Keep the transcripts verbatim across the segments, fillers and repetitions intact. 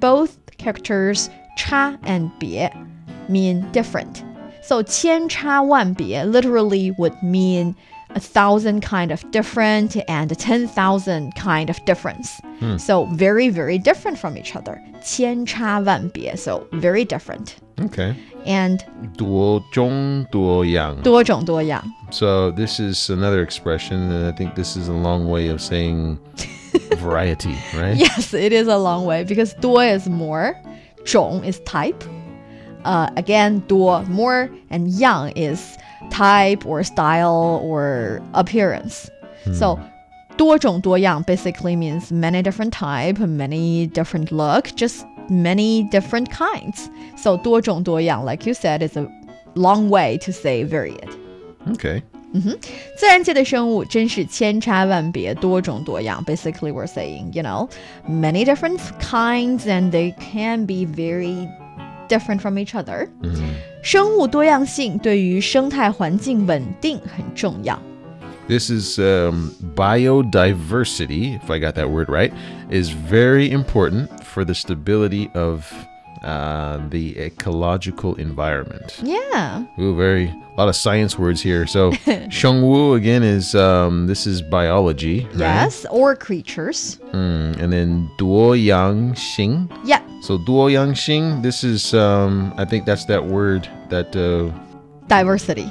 both characters 差 and 别 mean different. So 千差万别 literally would mean a thousand kind of different and ten thousand kind of difference. Hmm. So very, very different from each other. 千差万别, so very different. Okay. And 多种多样. 多种多样. So this is another expression, and I think this is a long way of saying variety, right? Yes, it is a long way because 多 is more, 种 is type. Uh, again, 多 more, and 样 is type or style or appearance. Hmm. So 多种多样 basically means many different type, many different look, just many different kinds. So 多种多样, like you said, is a long way to say varied. Okay. Mm-hmm. 自然界的生物真是千差万别，多种多样. Basically, we're saying, you know, many different kinds, and they can be very different from each other. Mm-hmm. 生物多样性对于生态环境稳定很重要. This is um, biodiversity, if I got that word right, is very important for the stability of uh, the ecological environment. Yeah. Ooh, very, a lot of science words here. So, 生物, again, is, um, this is biology, right? Yes, or creatures. Mm, and then 多样性. Yeah. So, 多样性, this is, um, I think that's that word that... Uh, Diversity.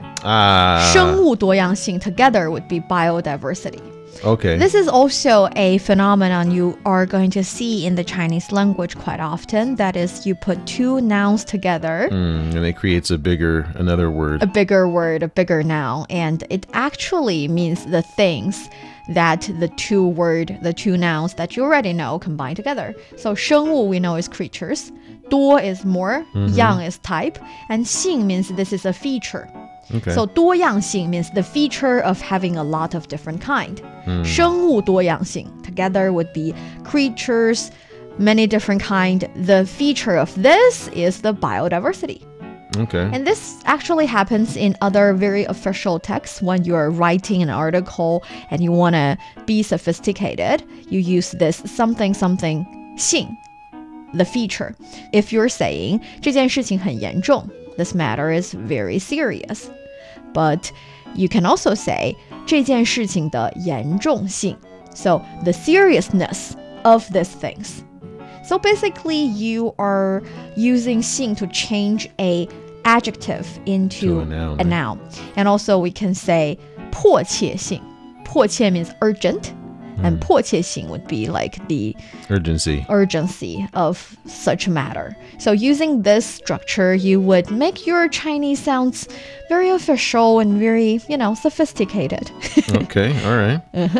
Ah. 生物多样性 together would be biodiversity. Okay. This is also a phenomenon you are going to see in the Chinese language quite often. That is, you put two nouns together. Mm, and it creates a bigger, another word. A bigger word, a bigger noun. And it actually means the things that the two word, the two nouns that you already know combine together. So 生物 we know is creatures. 多 is more. Mm-hmm. 样 is type. And 性 means this is a feature. Okay. So 多样性 means the feature of having a lot of different kind. Mm. 生物多样性 together would be creatures, many different kind. The feature of this is the biodiversity. Okay. And this actually happens in other very official texts when you're writing an article and you want to be sophisticated. You use this something something 性, the feature. If you're saying 这件事情很严重, this matter is very serious. But you can also say 这件事情的严重性. So the seriousness of these things. So basically you are using 性 to change a adjective into a noun. a noun. And also we can say 迫切性. 迫切 means urgent. And 迫切性 would be like the urgency urgency of such a matter. So using this structure, you would make your Chinese sounds very official and very, you know, sophisticated. Okay, all right. Uh-huh.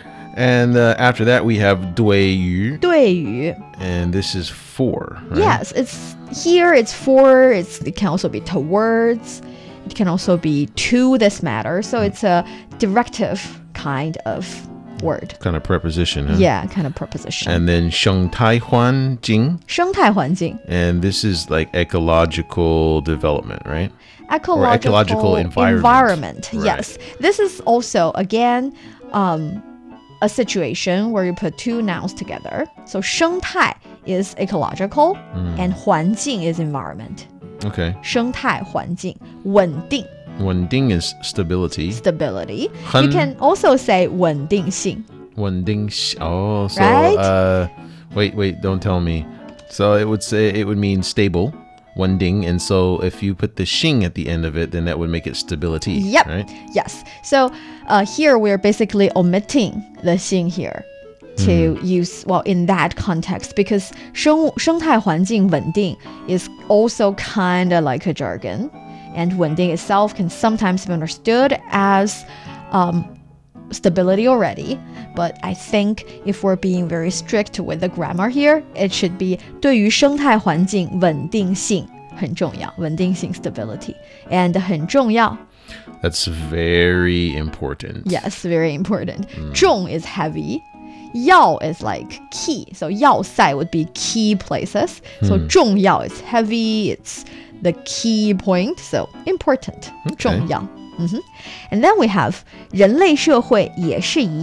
And uh, after that, we have 对于. 对于. And this is for, right? Yes, it's here, it's for, it's, it can also be towards, it can also be to this matter. So it's a directive kind of word. Kind of preposition, huh? Yeah, kind of preposition. And then 生态环境. 生态环境. And this is like ecological development, right? Ecological, or ecological environment. environment right. Yes. This is also, again, um, a situation where you put two nouns together. So 生态 is ecological, mm. and 环境 is environment. Okay. 生态环境稳定. 稳定 is stability. Stability. 很 You can also say 稳定性. 稳定 oh, so right? uh, wait, wait, don't tell me. So it would say it would mean stable, 稳定, and so if you put the 性 at the end of it, then that would make it stability. Yep. Right? Yes. So uh, here we're basically omitting the 性 here to mm. use, well, in that context, because 生物生态环境稳定 is also kind of like a jargon. And 稳定 itself can sometimes be understood as um, stability already. But I think if we're being very strict with the grammar here, it should be 对于生态环境稳定性很重要. 稳定性 stability. And 很重要. That's very important. Yes, very important. Mm. 重 is heavy. 要 is like key. So 要塞 would be key places. So mm. 重要 is heavy. It's the key point, so important. 重要. Okay. Mm-hmm. And then we have 人类社会也是一样，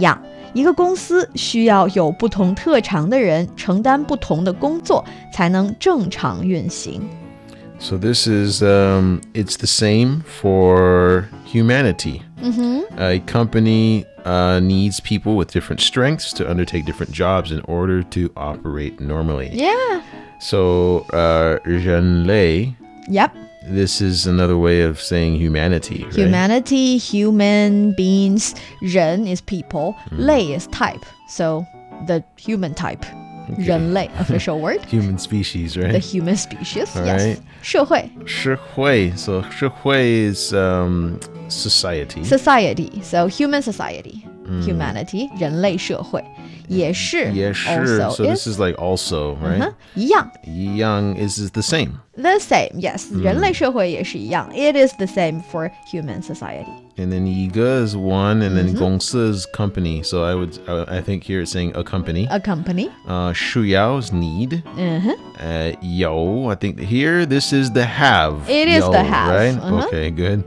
一个公司需要有不同特长的人承担不同的工作，才能正常运行。 So this is, um, it's the same for humanity. Mm-hmm. A company uh, needs people with different strengths to undertake different jobs in order to operate normally. Yeah. So, uh, 人类, Yep. this is another way of saying humanity, right? Humanity, human beings, 人 is people, 类 is type. So the human type. 人类 official word. Human species, The right? human species. All Yes. right. 社会 Shihui. So, shihui is um, society. society. So human society. Humanity 人类社会也是 Yeah, sure. also So this is is like also, right? uh-huh, 一样 Yang is, is the same. the same. Yes, 人类社会也是一样 It is the same for human society. And then Yiga is one, and then Gongsi is company. So I would, I, I think here it's saying a company. A company. Uh, Shuyao is need. Uh-huh. Uh, yo, I think here this is the have. It is Yo, the have, right? uh-huh. Okay, good.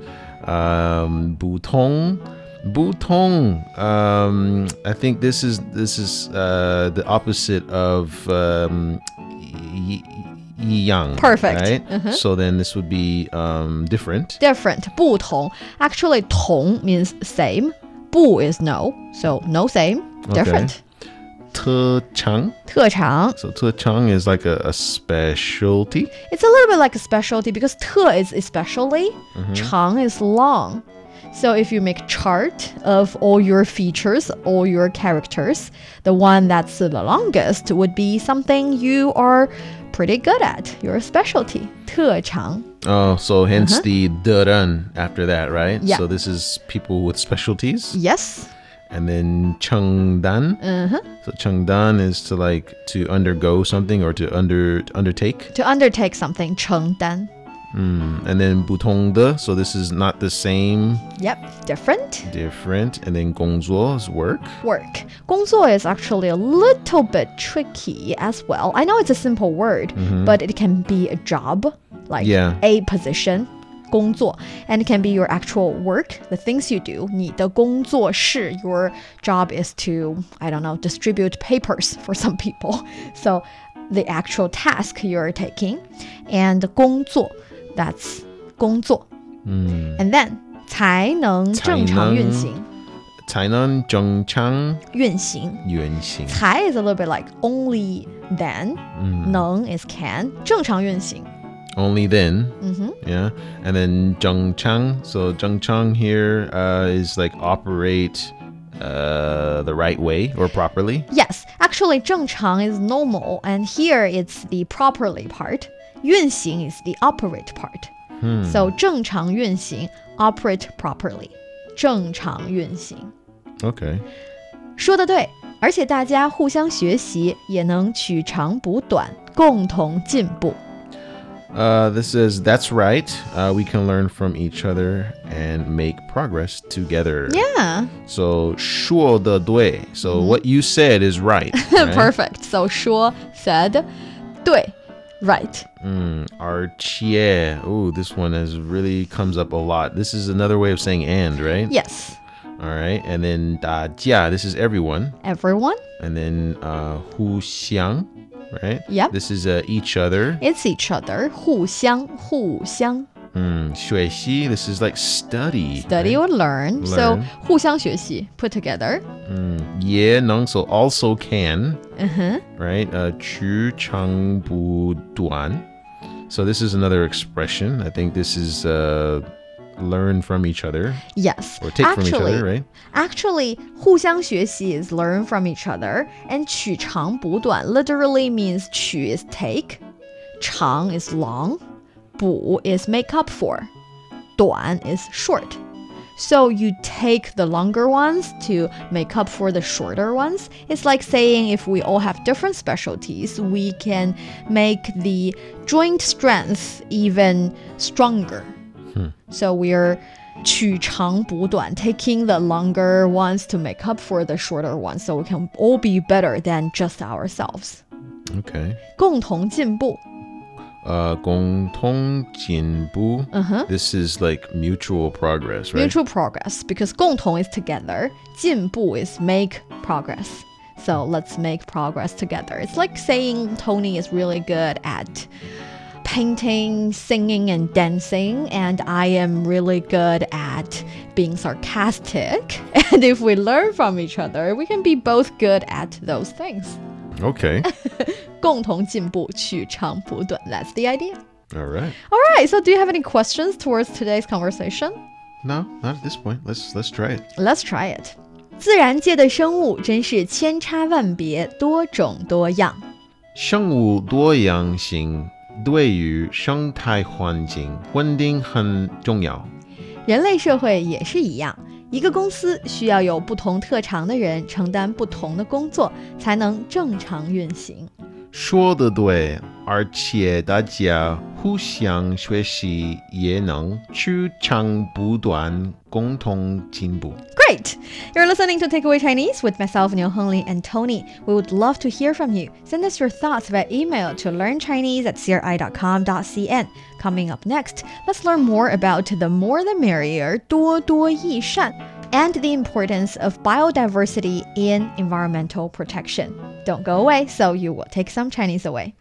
Um, Butong, Butong. Um, I think this is this is uh, the opposite of um, y- y- yang. Perfect. Right. Uh-huh. So then this would be um, different. Different 不同 Actually 同 means same 不 is no. So no same. Different. Te chang. 特长 So te chang is like a, a specialty. It's a little bit like a specialty because 特 is especially, 长 is long. So if you make chart of all your features, all your characters, the one that's the longest would be something you are pretty good at, your specialty, 特长 Oh, so hence the deran after that, right? Yeah. So this is people with specialties. Yes. And then chengdan. Uh-huh. So chengdan is to like to undergo something or to under to undertake. To undertake something, 承担 Mm. And then butongde. So this is not the same, Yep, different. different. And then gongzuo is work. Work. 工作 is actually a little bit tricky as well. I know it's a simple word, but it can be a job, like Yeah. a position. 工作 and it can be your actual work, the things you do. 你的工作室 your job is to, I don't know, distribute papers for some people. So the actual task you're taking. And 工作 that's 工作 And then 才能正常运行 Tainan zhengchang 运行 yuanxing. 才 is a little bit like only then. 能 is can. 正常运行 Only then. Yeah. And then zhengchang. So zhengchang here uh, is like operate uh, the right way or properly. Yes, actually 正常 is normal and here it's the properly part. 运行 is the operate part. So 正常运行 operate properly. 正常运行 Okay. 说得对，而且大家互相学习，也能取长补短，共同进步。 Uh, this is that's right. Uh, we can learn from each other and make progress together. Yeah, So 说得对. So what you said is right. right? perfect. So 说 said 对 right. Mm, 而且. Ooh, this one has really comes up a lot. This is another way of saying and, right? Yes, All right. And then 大家. This is everyone. everyone. And then uh, 互相, right? Yep. This is uh, each other. It's each other. 互相互相 Mm, 学习. This is like study. study right? or learn. So Learn. 互相学习 put together. Mm, 也能, so also can, Uh-huh. right? Uh, 取长补短. So this is another expression. I think this is uh, learn from each other Yes. or take from each Actually, other, right? Actually, 互相学习 is learn from each other, and 取长补短 literally means 取 is take, 长 is long, 补 is make up for, 短 is short. So you take the longer ones to make up for the shorter ones. It's like saying if we all have different specialties, we can make the joint strength even stronger. So we're 取长补短, taking the longer ones to make up for the shorter ones, so we can all be better than just ourselves. Okay. 共同进步 Uh, 共同进步. Uh-huh. This is like mutual progress, right? Mutual progress, because 共同 is together, 进步 is make progress. So let's make progress together. It's like saying Tony is really good at painting, singing, and dancing, and I am really good at being sarcastic. And if we learn from each other, we can be both good at those things. Okay. 共同进步，取长补短. That's the idea. All right. All right. So do you have any questions towards today's conversation? No, not at this point. Let's let's try it. Let's try it. 自然界的生物真是千差万别，多种多样。 生物多样性对于生态环境稳定很重要。 人类社会也是一样，一个公司需要有不同特长的人承担不同的工作，才能正常运行。 说得对，而且大家互相学习，也能取长补短，共同进步。 Great! You're listening to Takeaway Chinese with myself, Niu Hengli, and Tony. We would love to hear from you. Send us your thoughts via email to learnchinese at c r i dot com dot c n. Coming up next, let's learn more about the more the merrier, 多多益善, and the importance of biodiversity in environmental protection. Don't go away, so you will take some Chinese away.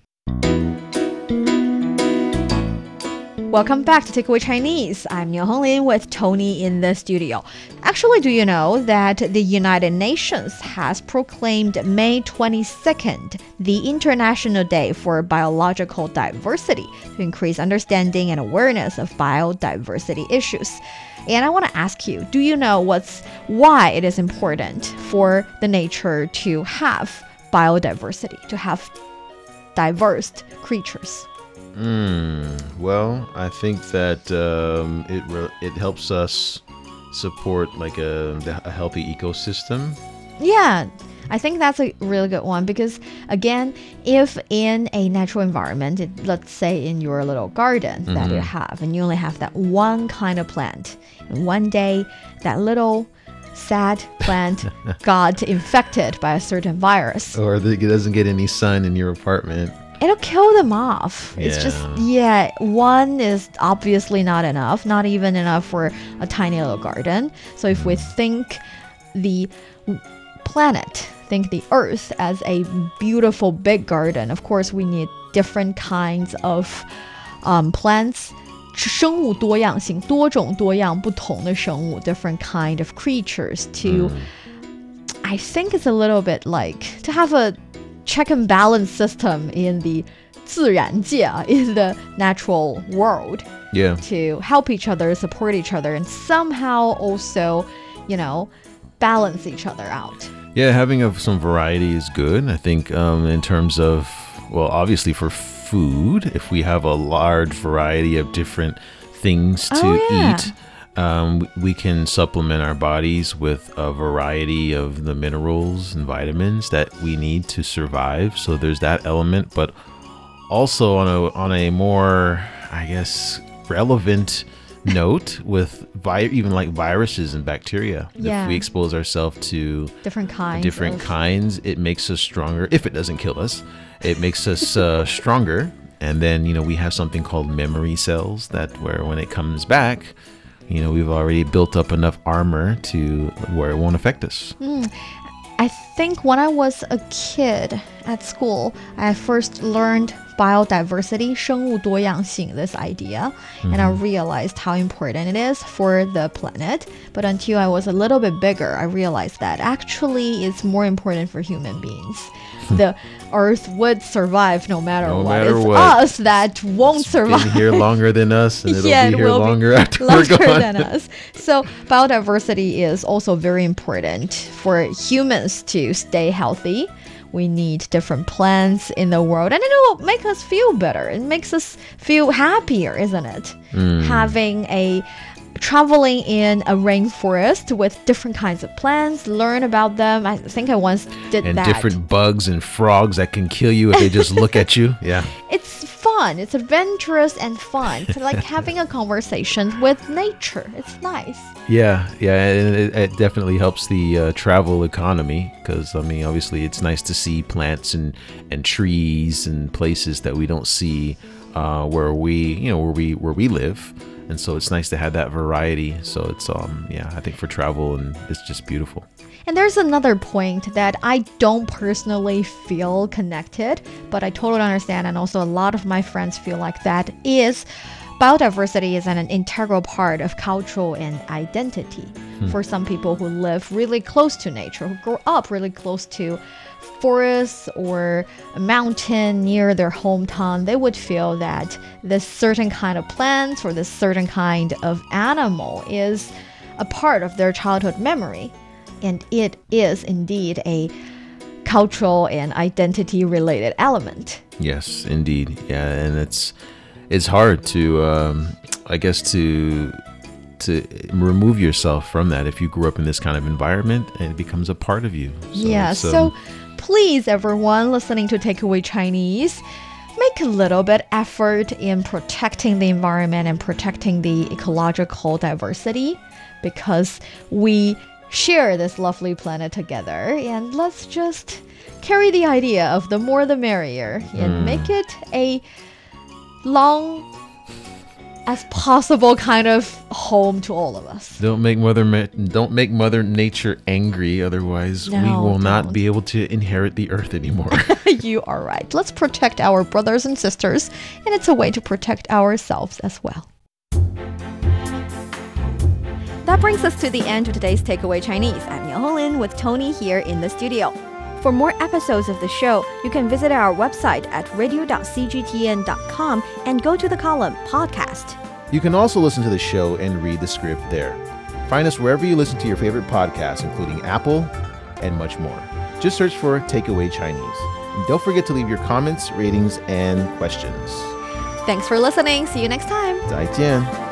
Welcome back to Takeaway Chinese. I'm Niu Honglin with Tony in the studio. Actually, do you know that the United Nations has proclaimed May twenty-second the International Day for Biological Diversity to increase understanding and awareness of biodiversity issues? And I want to ask you, do you know what's why it is important for the nature to have biodiversity, to have diverse creatures? Mm, well, I think that um, it re- it helps us support like a, a healthy ecosystem. Yeah, I think that's a really good one because, again, if in a natural environment, it, let's say in your little garden that you have, and you only have that one kind of plant, and one day that little sad plant got infected by a certain virus. Or it doesn't get any sun in your apartment. It'll kill them off. Yeah. It's just, yeah, one is obviously not enough, not even enough for a tiny little garden. So if we think the planet, think the earth as a beautiful big garden, of course we need different kinds of um, plants. 生物多样性，多种多样不同的生物 different kind of creatures to, mm. I think it's a little bit like to have a check and balance system in the 自然界, in the natural world. Yeah. To help each other, support each other, and somehow also, you know, balance each other out. Yeah, having a, some variety is good. I think um, in terms of, well, obviously for food, if we have a large variety of different things to oh, yeah. eat, Um, we can supplement our bodies with a variety of the minerals and vitamins that we need to survive. So there's that element, but also on a on a more, I guess, relevant note with vi- even like viruses and bacteria. Yeah. If we expose ourselves to different kinds, different of... kinds, it makes us stronger. If it doesn't kill us, it makes us uh, stronger. And then, you know, we have something called memory cells that where when it comes back, you know, we've already built up enough armor to where it won't affect us. Mm. I think when I was a kid at school, I first learned biodiversity, 生物多样性, this idea, mm-hmm. and I realized how important it is for the planet. But until I was a little bit bigger, I realized that actually it's more important for human beings. The earth would survive no matter no what. Matter it's what. us that won't it's survive. Been here longer than us, and it'll yeah, be it here will longer be after longer we're gone. than us. So biodiversity is also very important for humans to stay healthy. We need different plants in the world, and it will make us feel better. It makes us feel happier, isn't it? Mm. Having a traveling in a rainforest with different kinds of plants, learn about them. I think I once did and that. And different bugs and frogs that can kill you if they just look at you. Yeah. It's fun. It's adventurous and fun. It's like having a conversation with nature. It's nice. Yeah, yeah, and it, it definitely helps the uh, travel economy because, I mean, obviously it's nice to see plants and, and trees and places that we don't see uh, where we, you know, where we where we live. And so it's nice to have that variety. So it's, um, yeah, I think for travel, and it's just beautiful. And there's another point that I don't personally feel connected, but I totally understand, and also a lot of my friends feel like that, is biodiversity is an integral part of cultural and identity. Hmm. For some people who live really close to nature, who grow up really close to forests or a mountain near their hometown, they would feel that this certain kind of plants or this certain kind of animal is a part of their childhood memory. And it is indeed a cultural and identity related element. Yes, indeed. Yeah, and it's it's hard to, um, I guess, to to remove yourself from that if you grew up in this kind of environment, and it becomes a part of you. So yeah, um, so please, everyone listening to Takeaway Chinese, make a little bit effort in protecting the environment and protecting the ecological diversity, because we share this lovely planet together, and let's just carry the idea of the more the merrier and mm. make it a long as possible kind of home to all of us. Don't make mother don't make Mother Nature angry, otherwise no, we will don't. not be able to inherit the earth anymore. You are right. Let's protect our brothers and sisters, and it's a way to protect ourselves as well. That brings us to the end of today's Takeaway Chinese. I'm Miao Honglin with Tony here in the studio. For more episodes of the show, you can visit our website at radio dot c g t n dot com and go to the column Podcast. You can also listen to the show and read the script there. Find us wherever you listen to your favorite podcasts, including Apple and much more. Just search for Takeaway Chinese. And don't forget to leave your comments, ratings, and questions. Thanks for listening. See you next time. 再见.